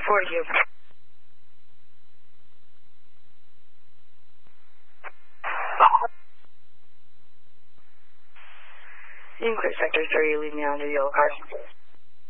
for you. You can quit sector 3, leave me on the yellow card.